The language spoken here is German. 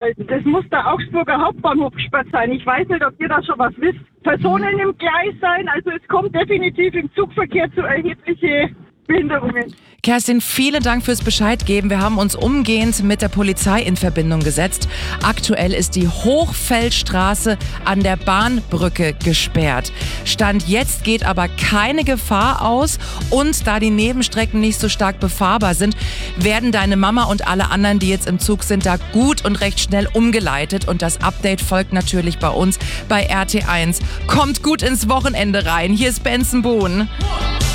anhalten. Das muss der Augsburger Hauptbahnhof gesperrt sein. Ich weiß nicht, ob ihr da schon was wisst. Personen im Gleis sein, also es kommt definitiv im Zugverkehr zu erheblichen Behinderungen. Kerstin, vielen Dank fürs Bescheid geben. Wir haben uns umgehend mit der Polizei in Verbindung gesetzt. Aktuell ist die Hochfeldstraße an der Bahnbrücke gesperrt. Stand jetzt geht aber keine Gefahr aus. Und da die Nebenstrecken nicht so stark befahrbar sind, werden deine Mama und alle anderen, die jetzt im Zug sind, da gut und recht schnell umgeleitet. Und das Update folgt natürlich bei uns bei RT1. Kommt gut ins Wochenende rein. Hier ist Benson Boone.